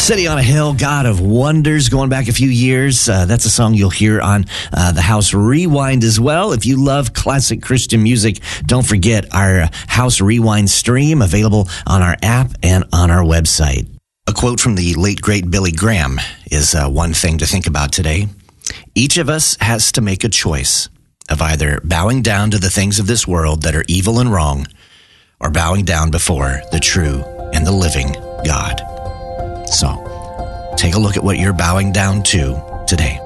City on a Hill, God of Wonders, going back a few years. That's a song you'll hear on the House Rewind as well. If you love classic Christian music, don't forget our House Rewind stream, available on our app and on our website. A quote from the late, great Billy Graham is one thing to think about today. Each of us has to make a choice of either bowing down to the things of this world that are evil and wrong, or bowing down before the true and the living God. So, take a look at what you're bowing down to today.